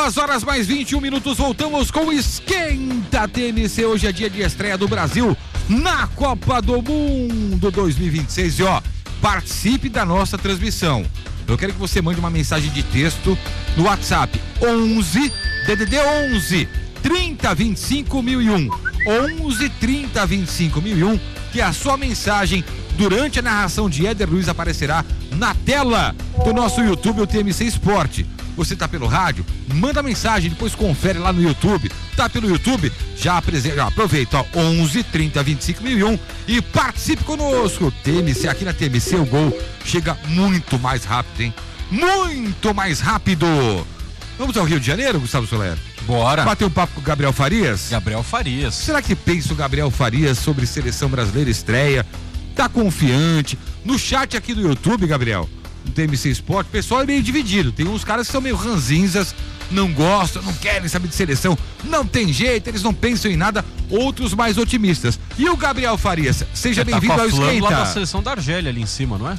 2 horas mais 21 minutos, voltamos com o Esquenta TMC. Hoje é dia de estreia do Brasil na Copa do Mundo 2026. E participe da nossa transmissão. Eu quero que você mande uma mensagem de texto no WhatsApp 11 DDD 11 30 25 1001 11 30 25 1001, que a sua mensagem durante a narração de Éder Luiz aparecerá na tela do nosso YouTube, o TMC Esporte. Você tá pelo rádio? Manda mensagem, depois confere lá no YouTube. Tá pelo YouTube? Já aproveita, 11 30 25 1001 e participe conosco. TMC, aqui na TMC o gol chega muito mais rápido, hein? Muito mais rápido. Vamos ao Rio de Janeiro, Gustavo Soler? Bora. Bater um papo com o Gabriel Farias? Gabriel Farias. Será que pensa o Gabriel Farias sobre seleção brasileira estreia? Tá confiante? No chat aqui do YouTube, Gabriel, no TMC Esporte, o pessoal é meio dividido. Tem uns caras que são meio ranzinzas, não gostam, não querem saber de seleção, não tem jeito, eles não pensam em nada. Outros mais otimistas. E o Gabriel Farias, seja bem-vindo ao Esquenta. Tá da seleção da Argélia ali em cima, não é?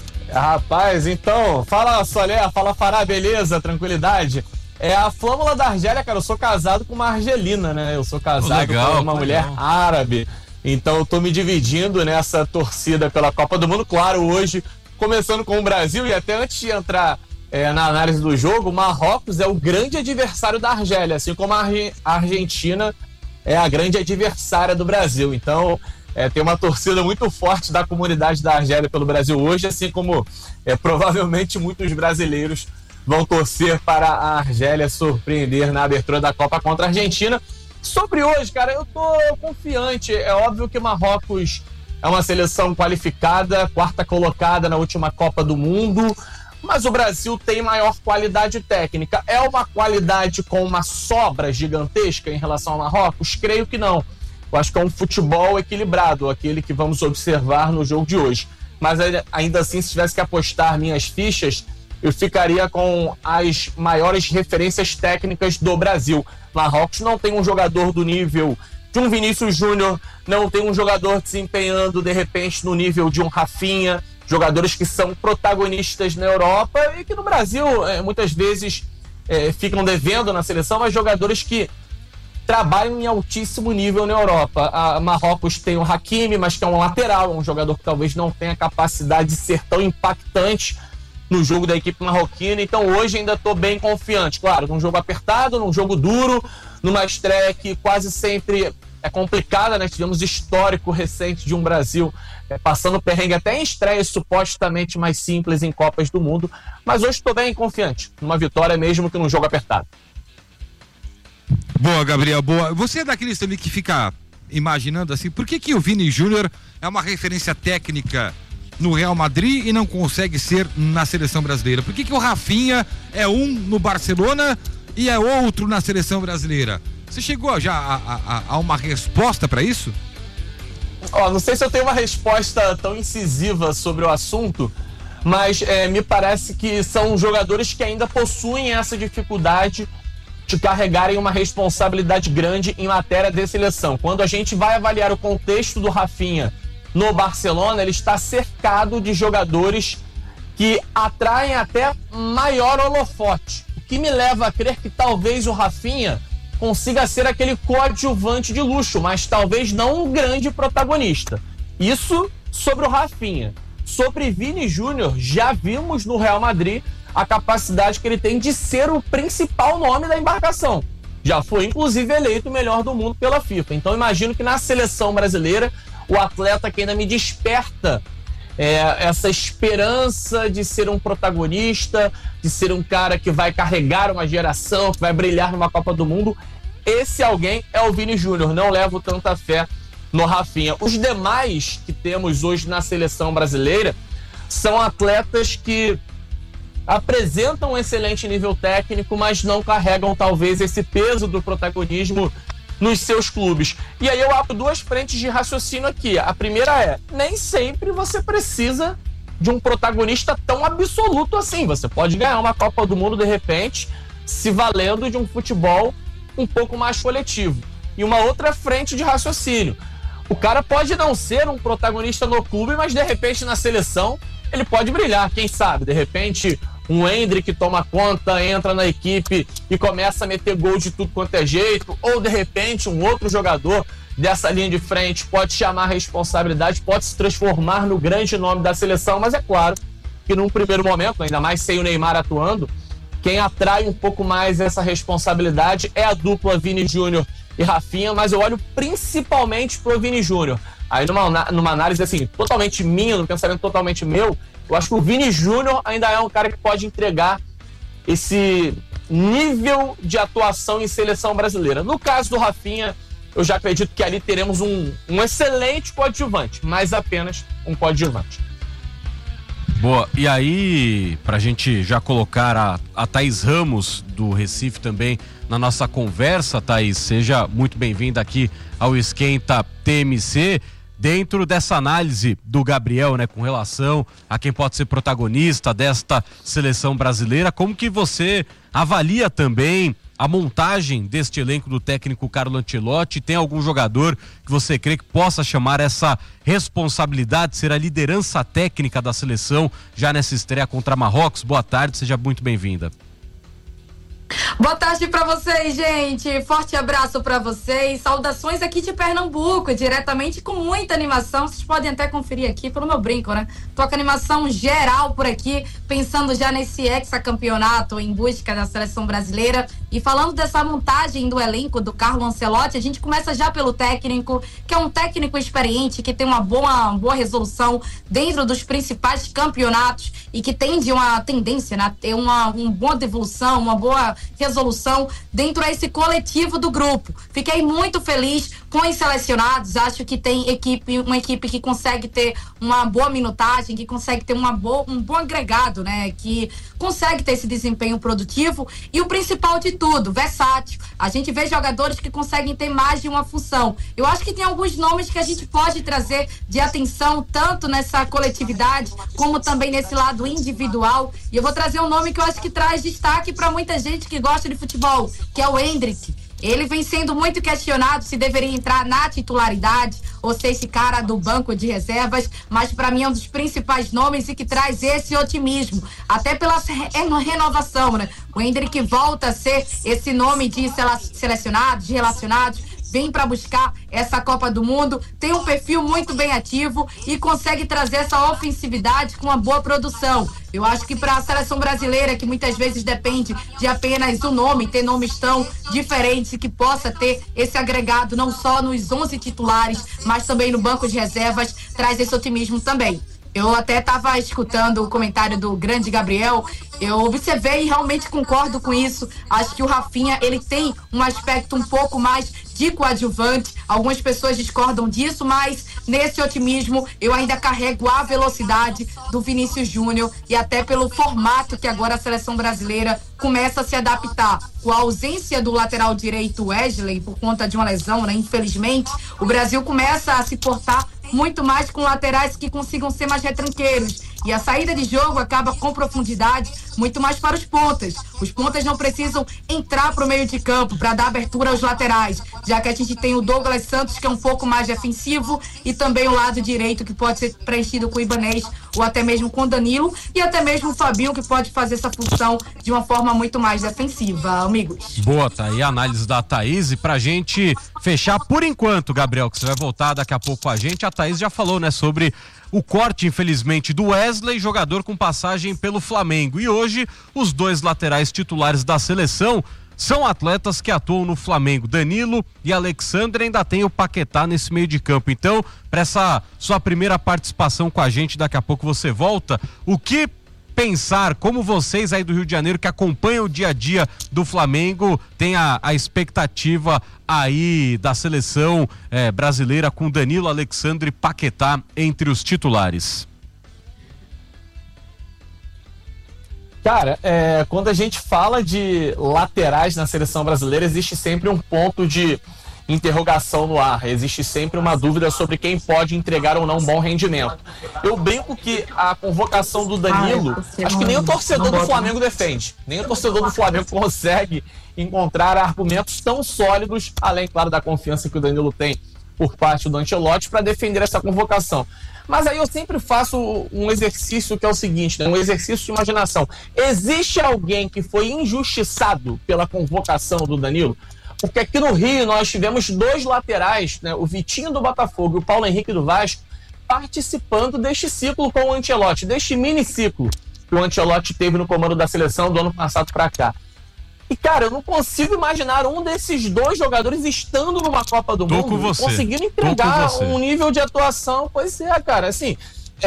Rapaz, então, fala Soler, fala Fará, beleza, tranquilidade. É a flâmula da Argélia, cara, eu sou casado com uma argelina, né? Eu sou casado com uma mulher árabe. Então eu tô me dividindo nessa torcida pela Copa do Mundo. Claro, hoje, começando com o Brasil, e até antes de entrar na análise do jogo, Marrocos é o grande adversário da Argélia, assim como a Argentina é a grande adversária do Brasil. Então, tem uma torcida muito forte da comunidade da Argélia pelo Brasil hoje, assim como provavelmente muitos brasileiros vão torcer para a Argélia surpreender na abertura da Copa contra a Argentina. Sobre hoje, cara, eu tô confiante. É óbvio que Marrocos é uma seleção qualificada, 4ª colocada na última Copa do Mundo, mas o Brasil tem maior qualidade técnica. É uma qualidade com uma sobra gigantesca em relação ao Marrocos? Creio que não. Eu acho que é um futebol equilibrado, aquele que vamos observar no jogo de hoje. Mas ainda assim, se tivesse que apostar minhas fichas, eu ficaria com as maiores referências técnicas do Brasil. Marrocos não tem um jogador do nível de um Vinícius Júnior, não tem um jogador desempenhando, de repente, no nível de um Rafinha, jogadores que são protagonistas na Europa e que no Brasil, muitas vezes, ficam devendo na seleção, mas jogadores que trabalham em altíssimo nível na Europa. A Marrocos tem o Hakimi, mas que é um lateral, um jogador que talvez não tenha capacidade de ser tão impactante no jogo da equipe marroquina. Então hoje ainda estou bem confiante. Claro, num jogo apertado, num jogo duro, numa estreia que quase sempre é complicada, né? Tivemos histórico recente de um Brasil passando perrengue até em estreias supostamente mais simples em Copas do Mundo. Mas hoje estou bem confiante, numa vitória mesmo que num jogo apertado. Boa, Gabriel, boa. Você é daqueles também que fica imaginando assim, por que o Vini Júnior é uma referência técnica no Real Madrid e não consegue ser na seleção brasileira? Por que o Rafinha é um no Barcelona e é outro na seleção brasileira? Você chegou já a uma resposta para isso? Não sei se eu tenho uma resposta tão incisiva sobre o assunto, mas me parece que são jogadores que ainda possuem essa dificuldade de carregarem uma responsabilidade grande em matéria de seleção. Quando a gente vai avaliar o contexto do Rafinha no Barcelona, ele está cercado de jogadores que atraem até maior holofote, o que me leva a crer que talvez o Rafinha consiga ser aquele coadjuvante de luxo, mas talvez não um grande protagonista. Isso sobre o Rafinha. Sobre Vini Júnior, já vimos no Real Madrid a capacidade que ele tem de ser o principal nome da embarcação. Já foi, inclusive, eleito o melhor do mundo pela FIFA. Então, imagino que na seleção brasileira, o atleta que ainda me desperta essa esperança de ser um protagonista, de ser um cara que vai carregar uma geração, que vai brilhar numa Copa do Mundo, esse alguém é o Vini Júnior. Não levo tanta fé no Rafinha. Os demais que temos hoje na seleção brasileira são atletas que apresentam um excelente nível técnico, mas não carregam talvez esse peso do protagonismo nos seus clubes. E aí eu abro duas frentes de raciocínio aqui. A primeira nem sempre você precisa de um protagonista tão absoluto assim. Você pode ganhar uma Copa do Mundo de repente, se valendo de um futebol um pouco mais coletivo. E uma outra frente de raciocínio: o cara pode não ser um protagonista no clube, mas de repente na seleção ele pode brilhar, quem sabe? De repente um Endrick toma conta, entra na equipe e começa a meter gol de tudo quanto é jeito, ou de repente um outro jogador dessa linha de frente pode chamar a responsabilidade, pode se transformar no grande nome da seleção, mas é claro que num primeiro momento, ainda mais sem o Neymar atuando, quem atrai um pouco mais essa responsabilidade é a dupla Vini Júnior e Rafinha, mas eu olho principalmente pro Vini Júnior. Aí numa análise assim, totalmente minha, num pensamento totalmente meu, eu acho que o Vini Júnior ainda é um cara que pode entregar esse nível de atuação em seleção brasileira. No caso do Rafinha, eu já acredito que ali teremos um excelente coadjuvante, mas apenas um coadjuvante. Boa, e aí, pra gente já colocar a Thaís Ramos, do Recife, também na nossa conversa, Thaís, seja muito bem-vinda aqui ao Esquenta TMC. Dentro dessa análise do Gabriel, né, com relação a quem pode ser protagonista desta seleção brasileira, como que você avalia também a montagem deste elenco do técnico Carlo Ancelotti? Tem algum jogador que você crê que possa chamar essa responsabilidade, ser a liderança técnica da seleção já nessa estreia contra Marrocos? Boa tarde, seja muito bem-vinda. Boa tarde pra vocês, gente. Forte abraço pra vocês. Saudações aqui de Pernambuco, diretamente com muita animação. Vocês podem até conferir aqui pelo meu brinco, né? Tô com animação geral por aqui, pensando já nesse hexacampeonato em busca da seleção brasileira. E falando dessa montagem do elenco do Carlo Ancelotti, a gente começa já pelo técnico, que é um técnico experiente, que tem uma boa resolução dentro dos principais campeonatos e que tende uma tendência, né, a ter uma boa devolução, uma boa resolução dentro desse coletivo do grupo. Fiquei muito feliz com os selecionados, acho que tem uma equipe que consegue ter uma boa minutagem, que consegue ter um bom agregado, né, que consegue ter esse desempenho produtivo e o principal de tudo, versátil. A gente vê jogadores que conseguem ter mais de uma função. Eu acho que tem alguns nomes que a gente pode trazer de atenção, tanto nessa coletividade, como também nesse lado individual. E eu vou trazer um nome que eu acho que traz destaque para muita gente que gosta de futebol, que é o Endrick. Ele vem sendo muito questionado se deveria entrar na titularidade ou ser esse cara do banco de reservas, mas para mim é um dos principais nomes e que traz esse otimismo, até pela renovação, né? O Endrick volta a ser esse nome de selecionados, de relacionados, vem para buscar essa Copa do Mundo, tem um perfil muito bem ativo e consegue trazer essa ofensividade com uma boa produção. Eu acho que para a seleção brasileira, que muitas vezes depende de apenas o nome, ter nomes tão diferentes e que possa ter esse agregado não só nos 11 titulares, mas também no banco de reservas, traz esse otimismo também. Eu até estava escutando o comentário do grande Gabriel, eu observei e realmente concordo com isso. Acho que o Rafinha, ele tem um aspecto um pouco mais de coadjuvante. Algumas pessoas discordam disso, mas nesse otimismo eu ainda carrego a velocidade do Vinícius Júnior e até pelo formato que agora a seleção brasileira começa a se adaptar. Com a ausência do lateral direito Wesley por conta de uma lesão, né? Infelizmente, o Brasil começa a se portar muito mais com laterais que consigam ser mais retranqueiros. E a saída de jogo acaba com profundidade muito mais para os pontas. Os pontas não precisam entrar para o meio de campo para dar abertura aos laterais, já que a gente tem o Douglas Santos, que é um pouco mais defensivo, e também o lado direito, que pode ser preenchido com o Ibanez, ou até mesmo com o Danilo, e até mesmo o Fabinho, que pode fazer essa função de uma forma muito mais defensiva, amigos. Boa, tá aí a análise da Thaís. E pra gente fechar por enquanto, Gabriel, que você vai voltar daqui a pouco com a gente, a Thaís já falou, né, sobre o corte, infelizmente, do Wesley, jogador com passagem pelo Flamengo. E hoje, os dois laterais titulares da seleção são atletas que atuam no Flamengo. Danilo e Alexandre, ainda tem o Paquetá nesse meio de campo. Então, para essa sua primeira participação com a gente, daqui a pouco você volta. O que pensar, como vocês aí do Rio de Janeiro que acompanham o dia a dia do Flamengo, tem a expectativa aí da seleção brasileira com Danilo, Alexandre e Paquetá entre os titulares? Cara, quando a gente fala de laterais na seleção brasileira, existe sempre um ponto de interrogação no ar, existe sempre uma dúvida sobre quem pode entregar ou não um bom rendimento. Eu brinco que a convocação do Danilo, acho que nem o torcedor do Flamengo defende, nem o torcedor do Flamengo consegue encontrar argumentos tão sólidos, além, claro, da confiança que o Danilo tem por parte do Ancelotti para defender essa convocação. Mas aí eu sempre faço um exercício que é o seguinte, né? Um exercício de imaginação. Existe alguém que foi injustiçado pela convocação do Danilo? Porque aqui no Rio nós tivemos 2 laterais, né? O Vitinho do Botafogo e o Paulo Henrique do Vasco, participando deste ciclo com o Ancelotti, deste miniciclo que o Ancelotti teve no comando da seleção do ano passado para cá. E, cara, eu não consigo imaginar um desses 2 jogadores estando numa Copa do Mundo, conseguindo entregar um nível de atuação. Pois é, cara, assim,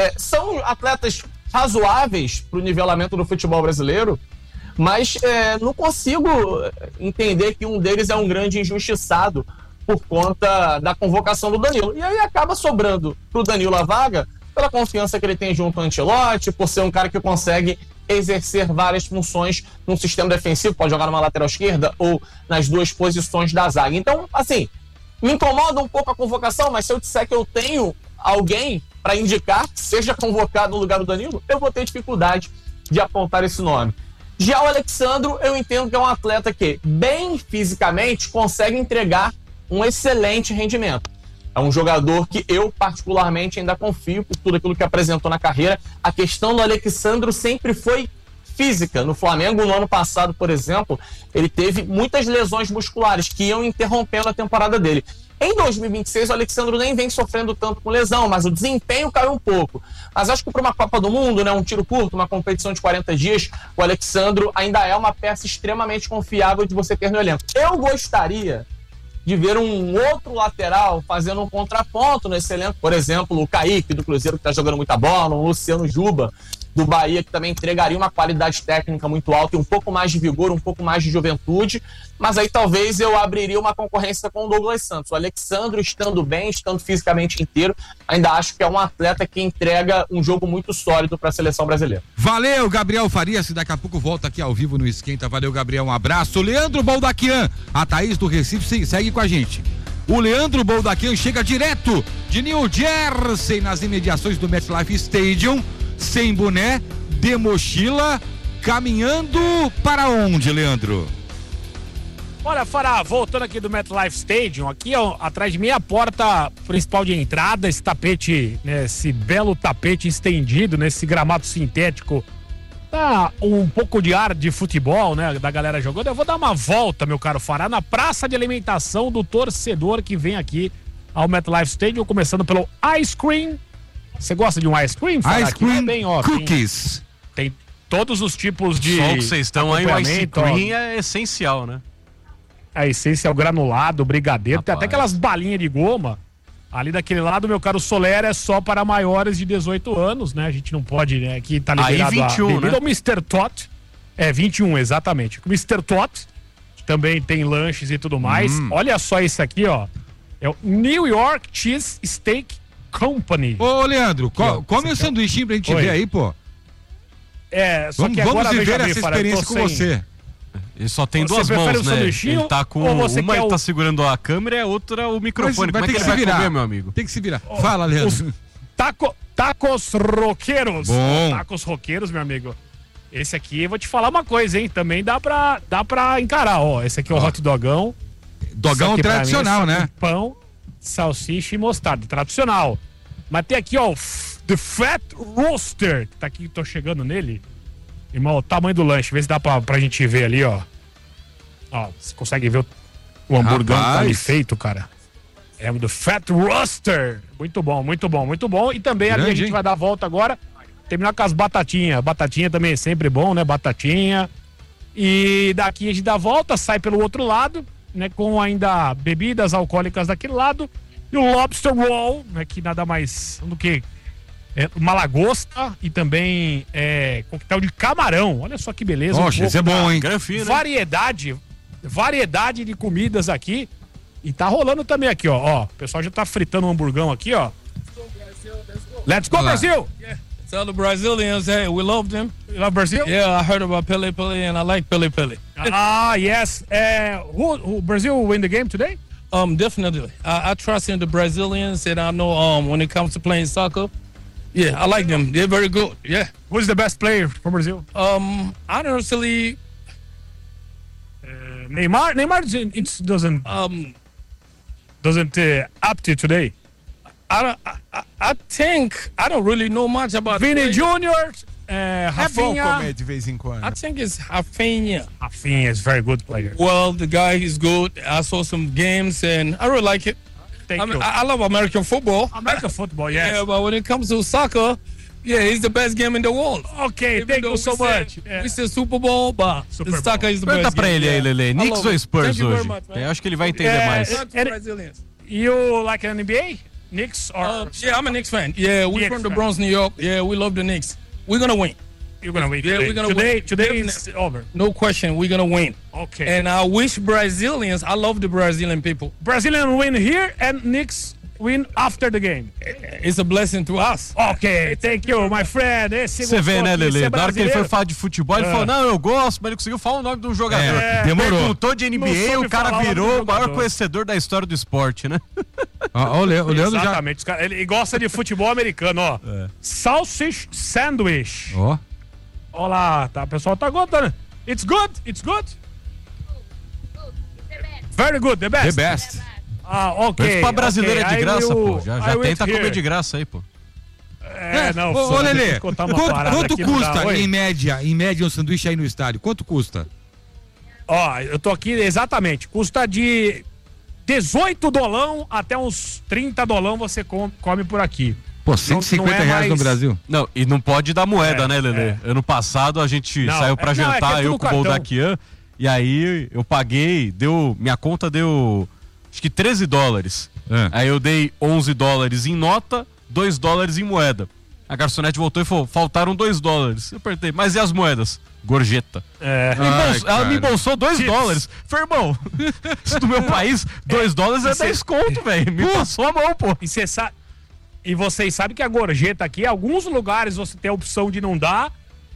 são atletas razoáveis para o nivelamento do futebol brasileiro, mas não consigo entender que um deles é um grande injustiçado por conta da convocação do Danilo. E aí acaba sobrando pro Danilo a vaga pela confiança que ele tem junto ao Ancelotti, por ser um cara que consegue exercer várias funções num sistema defensivo, pode jogar numa lateral esquerda ou nas 2 posições da zaga. Então, assim, me incomoda um pouco a convocação, mas se eu disser que eu tenho alguém para indicar que seja convocado no lugar do Danilo, eu vou ter dificuldade de apontar esse nome. Já o Alexandro, eu entendo que é um atleta que, bem fisicamente, consegue entregar um excelente rendimento. É um jogador que eu, particularmente, ainda confio por tudo aquilo que apresentou na carreira. A questão do Alexandro sempre foi física. No Flamengo, no ano passado, por exemplo, ele teve muitas lesões musculares que iam interrompendo a temporada dele. Em 2026, o Alexandro nem vem sofrendo tanto com lesão, mas o desempenho caiu um pouco. Mas acho que para uma Copa do Mundo, né, um tiro curto, uma competição de 40 dias, o Alexandro ainda é uma peça extremamente confiável de você ter no elenco. Eu gostaria de ver um outro lateral fazendo um contraponto nesse elenco. Por exemplo, o Kaique, do Cruzeiro, que está jogando muita bola, o Luciano Juba, do Bahia, que também entregaria uma qualidade técnica muito alta e um pouco mais de vigor, um pouco mais de juventude. Mas aí talvez eu abriria uma concorrência com o Douglas Santos. O Alexandro, estando bem, estando fisicamente inteiro, ainda acho que é um atleta que entrega um jogo muito sólido para a seleção brasileira. Valeu, Gabriel Farias, daqui a pouco volta aqui ao vivo no Esquenta. Valeu, Gabriel, um abraço. Leandro Boldaquian, a Thaís do Recife segue com a gente. O Leandro Boldaquian chega direto de New Jersey, nas imediações do MetLife Stadium, sem boné, de mochila, caminhando para onde, Leandro? Olha, Fará, voltando aqui do MetLife Stadium, aqui ó, atrás de mim a porta principal de entrada, esse tapete, né, esse belo tapete estendido nesse gramado sintético, tá um pouco de ar de futebol, né, da galera jogando. Eu vou dar uma volta, meu caro Fará, na praça de alimentação do torcedor que vem aqui ao MetLife Stadium, começando pelo Ice Cream. Você gosta de um ice cream? Ice cream, bem, ó, cookies. Tem todos os tipos de só que vocês estão aí, o ice cream é essencial, né? A essência é o granulado, o brigadeiro, tem até aquelas balinhas de goma. Ali daquele lado, meu caro Soler, é só para maiores de 18 anos, né? A gente não pode, né? Aqui tá liberado aí 21, né? O Mr. Tot, 21, exatamente. O Mr. Tot também tem lanches e tudo mais. Olha só esse aqui, ó. É o New York Cheese Steak Company. Ô, Leandro, come o sanduichinho pra gente ver aí, pô. Só que agora vamos viver essa experiência com você. Ele só tem duas mãos, né? Ele tá com uma, ele tá segurando a câmera e a outra o microfone. Como é que ele vai comer, meu amigo? Tem que se virar. Fala, Leandro. Tacos roqueiros. Bom. Tacos roqueiros, meu amigo. Esse aqui, eu vou te falar uma coisa, hein? Também dá pra encarar, ó. Esse aqui é o hot dogão. Dogão tradicional, né? Pão, salsicha e mostarda. Tradicional. Mas tem aqui, ó, The Fat Roaster, que tá aqui, tô chegando nele. Irmão, o tamanho do lanche, vê se dá pra gente ver ali, ó. Ó, você consegue ver o hamburgão que tá ali feito, cara. É o The Fat Roaster. Muito bom, muito bom, muito bom. E também grande, ali a gente vai dar a volta agora, terminar com as batatinhas. Batatinha também é sempre bom, né? Batatinha. E daqui a gente dá a volta, sai pelo outro lado, né? Com ainda bebidas alcoólicas daquele lado. E o Lobster Roll, né, que nada mais do que uma lagosta e também coquetel de camarão. Olha só que beleza. Poxa, esse é bom, hein? Granfino, variedade de comidas aqui. E tá rolando também aqui, ó. O pessoal já tá fritando um hamburgão aqui, ó. Let's go, Brazil! Yeah. Tell the Brazilians, hey, we love them. You love Brazil? Yeah, I heard about Pele and I like Pele. Yes. Who Brazil win the game today? Definitely. I trust in the Brazilians, and I know when it comes to playing soccer, yeah, I like them. They're very good. Yeah. Who's the best player from Brazil? Honestly, Neymar doesn't doesn't up to today? I think I don't really know much about Vini Jr., É bom Rafinha. comer de vez em quando. I think it's Rafinha. Rafinha is very good player. Well, the guy is good. I saw some games and I really like it. Thank you. I love American football. American football, yes. Yeah, but when it comes to soccer, yeah, it's the best game in the world. Okay, thank you so much. We say Super Bowl, but Super the soccer is the Pergunta best pra game. ele aí, Yeah. Lele. I Knicks love ou it. Spurs Thank you very hoje? much, man. Eu acho que ele vai entender mais. Not to Brazilians. You like an NBA? Knicks or Yeah, I'm a Knicks fan. Yeah, we're Knicks from the fan. Bronx, New York. Yeah, we love the Knicks. We're gonna win. you're gonna win? Yeah, today? we're gonna today, win. Today is over. No question, we're gonna win. Okay. And I wish Brazilians, I love the Brazilian people. Brazilian win here and Knicks win after the game. It's a blessing to us. Ok, thank you, my friend. Esse Você vê, né, gostou aqui, Lele? ser Na hora que ele foi brasileiro. falar de futebol, ele falou, não, eu gosto, mas ele conseguiu falar o nome de um jogador. Demorou. Perguntou de Não NBA, soube o cara falar o nome virou do o maior jogador. conhecedor da história do esporte, né? Ó, o Leandro já... Exatamente, os caras- ele gosta de futebol americano, ó. Sausage sandwich. Ó. Olha lá, tá, o pessoal tá gostando. It's good, it's good. Very good, the best. The best. Ah, ok. Mas pra brasileiro ok, é de I graça, will- pô. Já I will tenta comer here. de graça aí, pô. É, não, Ô, só Lelê, deixa eu contar uma quanto parada aqui, não dá. custa Oi? em média um sanduíche aí no estádio? Quanto custa? Ó, eu tô aqui exatamente. Custa de 18 dolão até uns 30 dolão você come por aqui. Pô, 150 não é reais no mais- Brasil. Não, e não pode dar moeda, É, né, Lelê? Ano passado a gente Não, saiu pra não, é que é jantar, tudo eu com o cartão. Boldaquian, e aí eu paguei, minha conta deu, acho que 13 dólares. É. Aí eu dei 11 dólares em nota, 2 dólares em moeda. A garçonete voltou e falou, faltaram 2 dólares. Eu apertei, mas e as moedas? Gorjeta. É. Ela me embolsou 2 Chips. dólares. Falei, irmão, isso do meu país, 2 dólares é 10 conto, velho. Me passou a mão, pô. E você sabe. E vocês sabem que a gorjeta aqui, em alguns lugares você tem a opção de não dar,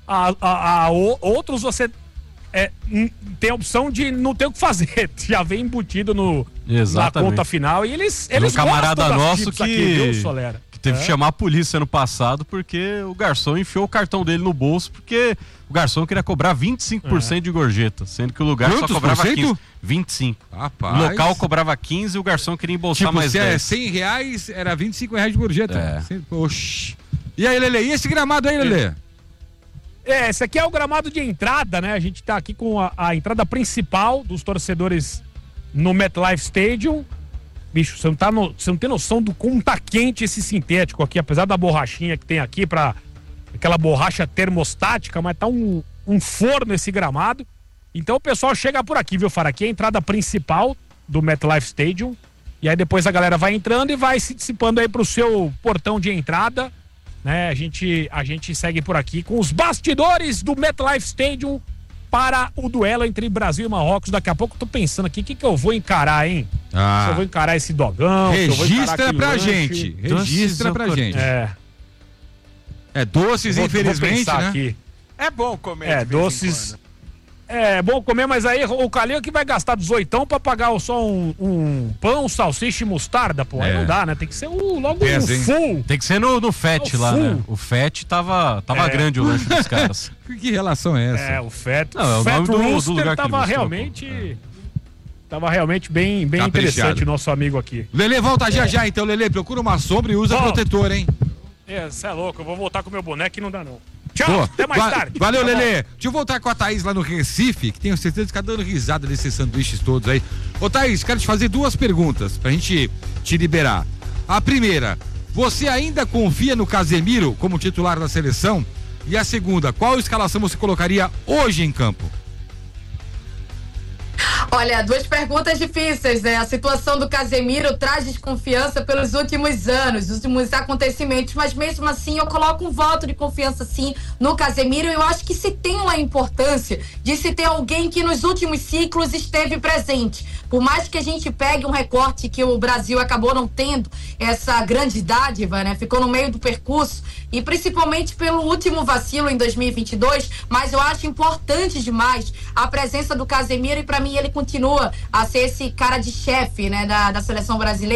outros você tem a opção de não ter o que fazer. Já vem embutido na Exatamente. conta final. E eles Um camarada gostam das nosso chips que, aqui, viu, Solera? que teve que chamar a polícia ano passado porque o garçom enfiou o cartão dele no bolso porque o garçom queria cobrar 25% de gorjeta, sendo que o lugar Quantos só cobrava por cento? 15. 25. Rapaz. O local cobrava 15 e o garçom queria embolsar Tipo, mais se é 10. 100 reais, era 25 reais de gorjeta. É. Oxi. E aí, Lelê? E esse gramado aí, Lelê? Esse aqui é o gramado de entrada, né? A gente tá aqui com a entrada principal dos torcedores no MetLife Stadium. Bicho, você não tem noção do como tá quente esse sintético aqui, apesar da borrachinha que tem aqui aquela borracha termostática, mas tá um forno esse gramado. Então o pessoal chega por aqui, viu, Fara? Aqui é a entrada principal do MetLife Stadium. E aí depois a galera vai entrando e vai se dissipando aí pro seu portão de entrada, né? A gente segue por aqui com os bastidores do MetLife Stadium para o duelo entre Brasil e Marrocos. Daqui a pouco eu tô pensando aqui, o que eu vou encarar, hein? Se eu vou encarar esse dogão, se eu vou encarar Registra aquele pra lanche. gente. Registra pra gente. É doces, Vou infelizmente, pensar né? aqui. É bom comer de vez doces. em quando. É bom comer, mas aí o Calil que vai gastar 18 pra pagar só um pão, salsicha e mostarda, pô. Aí É. não dá, né? Tem que ser logo Pesa, um hein? full. Tem que ser no FET lá, full. né? O FET tava grande o lanche dos caras. Que relação é essa? É, o Fat, Não, é o Fat nome do Rooster lugar que ele tava mostrou, realmente... Tava realmente bem Caprichado. interessante o nosso amigo aqui. Lelê, volta já, então, Lelê. Procura uma sombra e usa Volta. protetor, hein? Você é louco, eu vou voltar com o meu boneco e não dá não. Tchau, Pô, até mais tarde. Valeu, Tá bom. Lelê. Deixa eu voltar com a Thaís lá no Recife, que tenho certeza que tá dando risada desses sanduíches todos aí. Ô, Thaís, quero te fazer 2 perguntas pra gente te liberar. A primeira, você ainda confia no Casemiro como titular da seleção? E a segunda, qual escalação você colocaria hoje em campo? Olha, 2 perguntas difíceis, né? A situação do Casemiro traz desconfiança pelos últimos anos, os últimos acontecimentos, mas mesmo assim eu coloco um voto de confiança sim no Casemiro. Eu acho que se tem uma importância de se ter alguém que nos últimos ciclos esteve presente. Por mais que a gente pegue um recorte que o Brasil acabou não tendo essa grande dádiva, né? Ficou no meio do percurso e principalmente pelo último vacilo em 2022, mas eu acho importante demais a presença do Casemiro e para mim ele continua a ser esse cara de chefe, né, da seleção brasileira.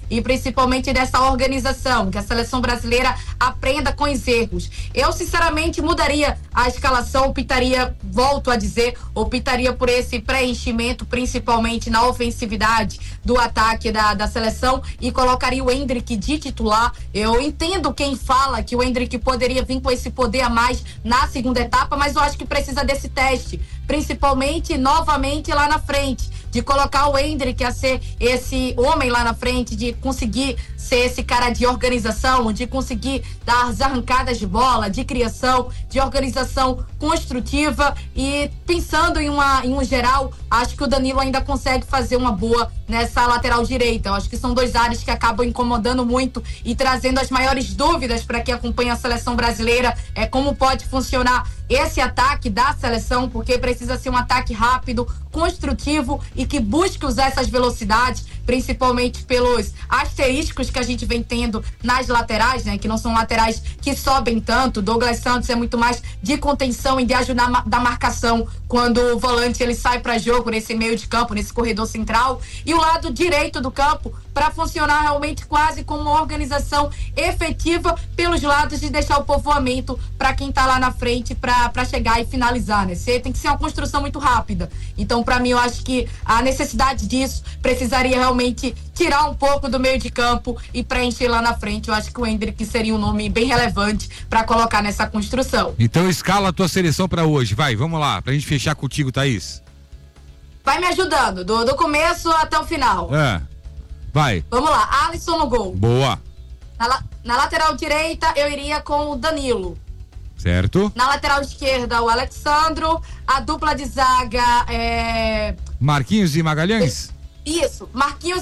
e principalmente dessa organização, que a seleção brasileira aprenda com os erros. Eu, sinceramente, mudaria a escalação, optaria, volto a dizer, optaria por esse preenchimento, principalmente na ofensividade do ataque da seleção, e colocaria o Endrick de titular. Eu entendo quem fala que o Endrick poderia vir com esse poder a mais na segunda etapa, mas eu acho que precisa desse teste, principalmente, novamente, lá na frente, de colocar o Endrick a ser esse homem lá na frente, de conseguir ser esse cara de organização, de conseguir dar as arrancadas de bola, de criação, de organização construtiva, e pensando em um geral, acho que o Danilo ainda consegue fazer uma boa nessa lateral direita. Eu acho que são dois áreas que acabam incomodando muito e trazendo as maiores dúvidas para quem acompanha a seleção brasileira, como pode funcionar esse ataque da seleção, porque precisa ser um ataque rápido, construtivo e que busque usar essas velocidades, principalmente pelos asterísticos que a gente vem tendo nas laterais, né, que não são laterais que sobem tanto. Douglas Santos é muito mais de contenção e de ajudar da marcação quando o volante ele sai para jogo nesse meio de campo, nesse corredor central, e o lado direito do campo para funcionar realmente quase como uma organização efetiva pelos lados, de deixar o povoamento para quem tá lá na frente para chegar e finalizar, né? Tem que ser uma construção muito rápida. Então, para mim, eu acho que a necessidade disso precisaria realmente tirar um pouco do meio de campo e preencher lá na frente. Eu acho que o Endrick seria um nome bem relevante para colocar nessa construção. Então, escala a tua seleção para hoje. Vai, vamos lá, pra gente fechar contigo, Thaís. Vai me ajudando, do começo até o final. Vai. Vamos lá, Alisson no gol. Boa. Na lateral direita, eu iria com o Danilo. Certo. Na lateral esquerda, o Alexandro. A dupla de zaga é... Marquinhos e Magalhães? Isso, Marquinhos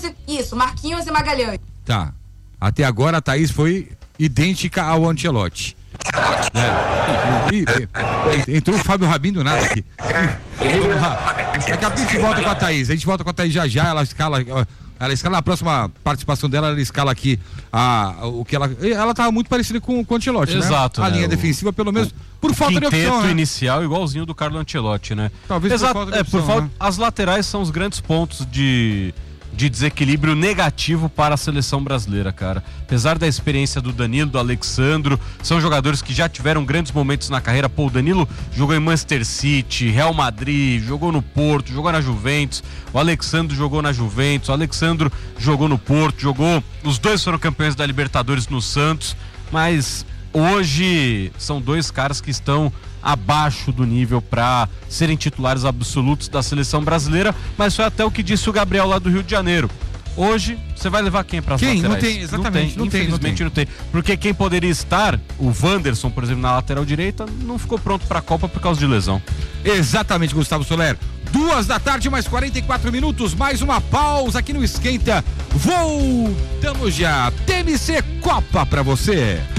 e Magalhães. Tá. Até agora a Thaís foi idêntica ao Ancelotti. Entrou o Fábio Rabin do nada aqui. Vamos lá. Daqui a pouco a gente volta com a Thaís. A gente volta com a Thaís já. Ela escala na próxima participação dela, ela escala aqui o que ela tava muito parecida com o Ancelotti, exato, né? A linha defensiva, pelo menos, por falta de opção, né? Inicial igualzinho do Carlo Ancelotti, né? Talvez exato, por falta de opção, né? As laterais são os grandes pontos de desequilíbrio negativo para a seleção brasileira, cara. Apesar da experiência do Danilo, do Alexandro, são jogadores que já tiveram grandes momentos na carreira. Pô, o Danilo jogou em Manchester City, Real Madrid, jogou no Porto, jogou na Juventus. O Alexandro jogou na Juventus, o Alexandro jogou no Porto, os dois foram campeões da Libertadores no Santos, mas hoje são dois caras que estão abaixo do nível para serem titulares absolutos da seleção brasileira, mas foi até o que disse o Gabriel lá do Rio de Janeiro. Hoje, você vai levar quem para as laterais? Não tem, exatamente. Infelizmente não tem. Porque quem poderia estar, o Wanderson, por exemplo, na lateral direita, não ficou pronto para a Copa por causa de lesão. Exatamente, Gustavo Soler. 14h, mais 44 minutos, mais uma pausa aqui no Esquenta. Voltamos já. TMC Copa para você.